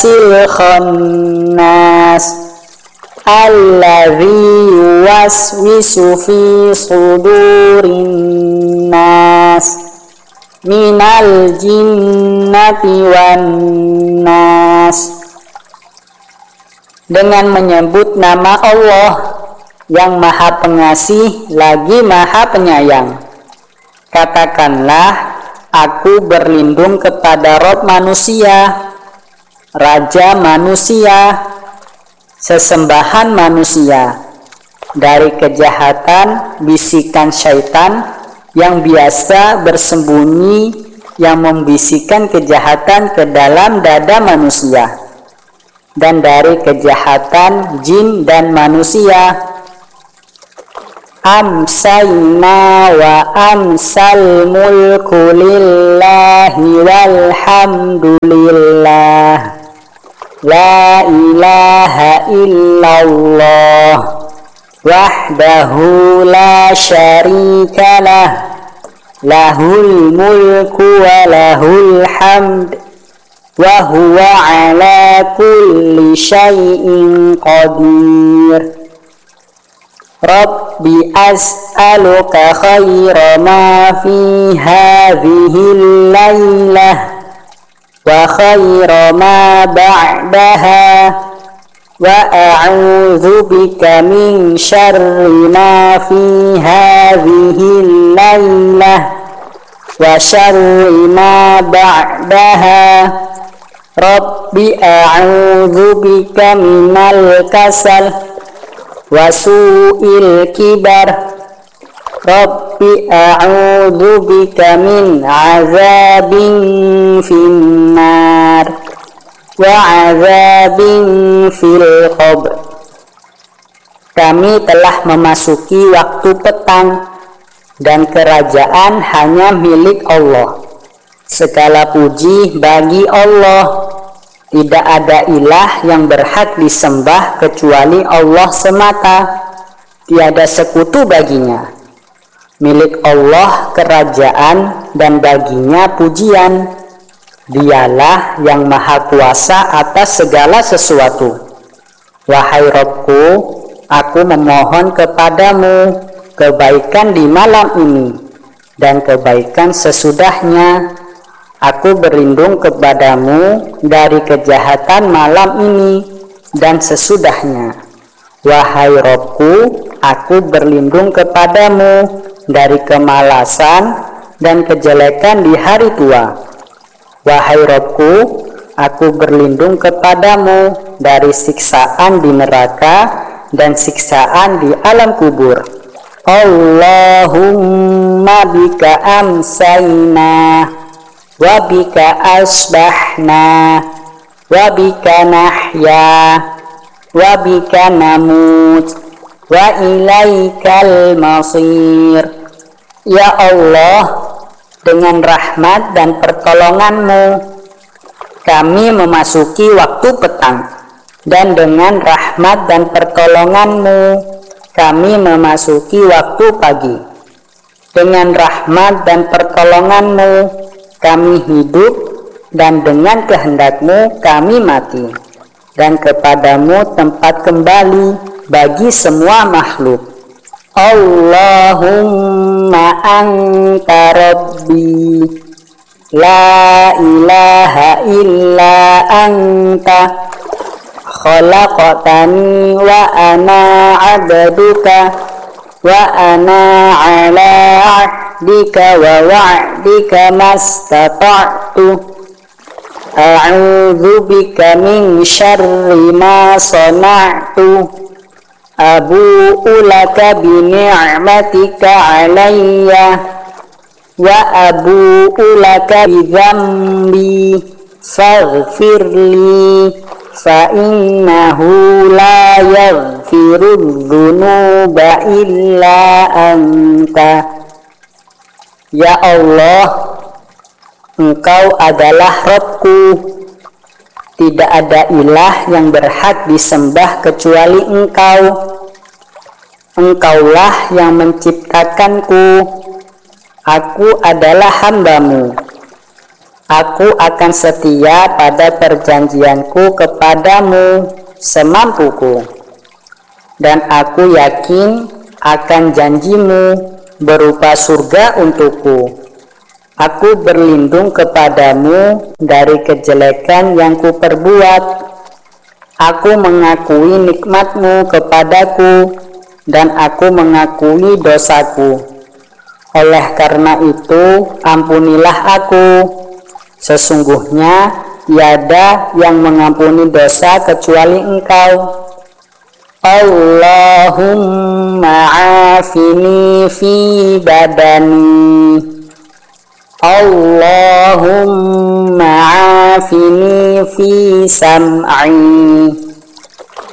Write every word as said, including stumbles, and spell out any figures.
wasil khannas alladzi yuwaswisu fi sudurin nas minal jinnati wan nas. Dengan menyebut nama Allah yang Maha Pengasih lagi Maha Penyayang, katakanlah, aku berlindung kepada Rob manusia, Raja manusia, sesembahan manusia, dari kejahatan bisikan syaitan yang biasa bersembunyi, yang membisikkan kejahatan ke dalam dada manusia, dan dari kejahatan jin dan manusia. Amsayna wa amsal mulku lillahi walhamdulillah la ilaha illallah wahdahu la syarikalah lahul mulku wa lahul hamd wa huwa ala kulli syai'in qadir. Rabbi as'aluka khaira ma fi hadhil laylah wa khaira ma ba'daha wa a'udzu bika min syarri ma fi hadhil laylah wa syarri ma ba'daha. Rabbi a'udzu bika minal kasal wa su'il kibar. Rabbi a'udzu bika min azabin finnar wa azabin fil qabr. Kami telah memasuki waktu petang dan kerajaan hanya milik Allah. Segala puji bagi Allah. Tidak ada ilah yang berhak disembah kecuali Allah semata. Tiada sekutu baginya. Milik Allah kerajaan dan baginya pujian. Dialah yang maha kuasa atas segala sesuatu. Wahai Rabbku, aku memohon kepadamu kebaikan di malam ini dan kebaikan sesudahnya. Aku berlindung kepadamu dari kejahatan malam ini dan sesudahnya. Wahai Rabbku, aku berlindung kepadamu dari kemalasan dan kejelekan di hari tua. Wahai Rabbku, aku berlindung kepadamu dari siksaan di neraka dan siksaan di alam kubur. Allahumma bika amsayna wa bika asbahna wa bika nahya wa bika namut wa ilaikal masir. Ya Allah, dengan rahmat dan pertolongan-Mu kami memasuki waktu petang, dan dengan rahmat dan pertolongan-Mu kami memasuki waktu pagi. Dengan rahmat dan pertolongan-Mu kami hidup, dan dengan kehendak-Mu kami mati, dan kepadamu tempat kembali bagi semua makhluk. Allahumma anta rabbi la ilaha illa anta khalaqtani wa ana abduka wa ana ala ahdika wa wa'dika mastata'tu a'udzu bika min syarri ma sana'tu abu'u laka bi ni'matika 'alayya wa abu'u laka bi dzambi faghfirli fa innahu la yaghfirudz dzunuba illa anta. Ya Allah, Engkau adalah Rabbku. Tidak ada ilah yang berhak disembah kecuali Engkau. Engkaulah yang menciptakanku. Aku adalah hamba-Mu. Aku akan setia pada perjanjianku kepadamu semampuku, dan aku yakin akan janjimu berupa surga untukku. Aku berlindung kepadamu dari kejelekan yang kuperbuat. Aku mengakui nikmatmu kepadaku, dan aku mengakui dosaku. Oleh karena itu, ampunilah aku. Sesungguhnya tiada yang mengampuni dosa kecuali Engkau. Allahumma afini fi badani. Allahumma afini fi sam'i.